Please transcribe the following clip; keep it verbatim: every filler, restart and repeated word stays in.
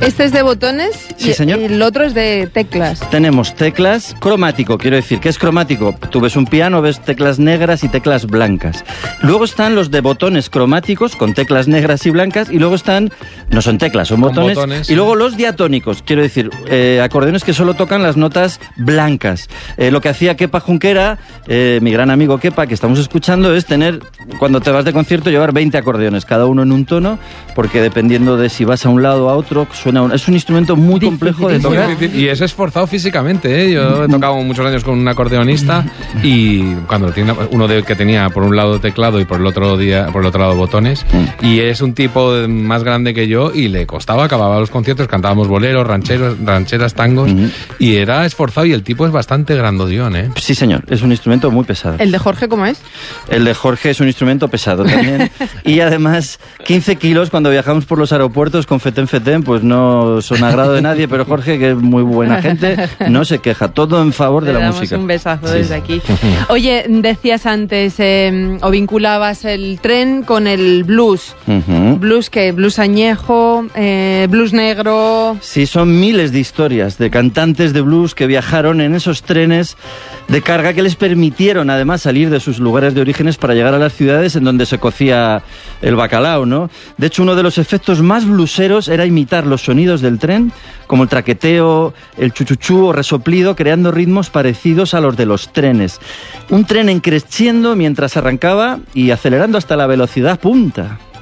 Este es de botones Sí, y señor. el otro es de teclas. Tenemos teclas cromático, quiero decir, ¿qué es cromático? Tú ves un piano, ves teclas negras y teclas blancas. Luego están los de botones cromáticos con teclas negras y blancas y luego están, no son teclas, son Con botones. botones, y sí. luego los diatónicos, quiero decir, eh, acordeones que solo tocan las notas blancas. Eh, lo que hacía Kepa Junquera, eh, mi gran amigo Kepa, que estamos escuchando, es tener, cuando te vas de concierto, llevar veinte acordeones, cada uno en un tono, porque dependiendo de si vas a un lado o a otro, suena un, es un instrumento muy complejo de Es muy tocar. difícil. Y es esforzado físicamente, ¿eh? Yo he tocado muchos años con un acordeonista y cuando tiene uno de, que tenía por un lado teclado y por el otro día por el otro lado botones, y es un tipo más grande que yo y le costaba, acababa los conciertos, cantábamos boleros, rancheros, rancheras, tangos, Ujú. y era esforzado y el tipo es bastante grandollón, ¿eh? Sí, señor, es un instrumento muy pesado. ¿El de Jorge cómo es? El de Jorge es un instrumento pesado también. Y además, quince kilos cuando viajamos por los aeropuertos con fetén fetén, pues no son agrado de nadie, pero Jorge, que es muy buena gente, no se queja. Todo en favor de Le la damos música. un besazo Sí. desde aquí. Oye, decías antes, eh, o vinculabas el tren con el blues. Ujú. Blues que blues añejo, eh, blues negro. Sí, son miles de historias de cantantes de blues que viajaron en esos trenes de carga que les permitieron además salir de sus lugares de orígenes para llegar a las ciudades en donde se cocía el bacalao, ¿no? De hecho, uno de los efectos más blueseros era imitar los sonidos del tren, como el traqueteo, el chuchuchú o resoplido, creando ritmos parecidos a los de los trenes. Un tren encreciendo mientras arrancaba y acelerando hasta la velocidad punta.